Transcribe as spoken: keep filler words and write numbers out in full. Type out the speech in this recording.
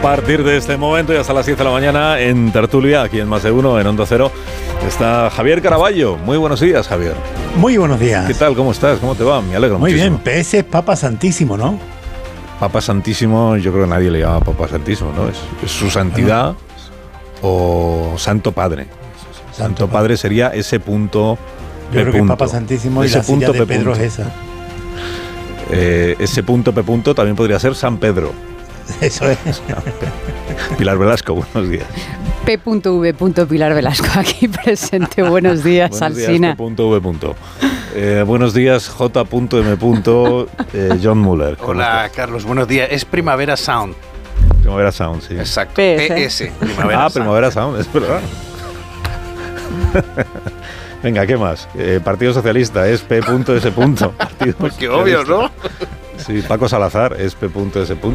partir de este momento y hasta las diez de la mañana en Tertulia, aquí en Más de Uno, en Onda Cero, está Javier Caraballo. Muy buenos días, Javier. Muy buenos días. ¿Qué tal? ¿Cómo estás? ¿Cómo te va? Me alegro Muy muchísimo. bien, P S es Papa Santísimo, ¿no? Papa Santísimo, yo creo que nadie le llama Papa Santísimo, ¿no? Es, es su santidad o Santo Padre. Santo, Santo Padre sería ese punto. Yo creo punto. que Papa Santísimo y ese la silla punto de P Pedro punto. es esa. Eh, ese punto P punto también podría ser San Pedro. Eso es. Pilar Velasco, buenos días. P V. Pilar Velasco aquí presente. Buenos días, buenos Alsina. Días, P V. Eh, buenos días, J M. Eh, John Muller. Hola, Carlos, buenos días. Es Primavera Sound. Primavera Sound, sí. Exacto. P S. P S. Primavera ah, Primavera Sound, es verdad. Venga, ¿qué más? Eh, Partido Socialista es P S. Partido Pues qué obvio, ¿no? Sí, Paco Salazar es P S.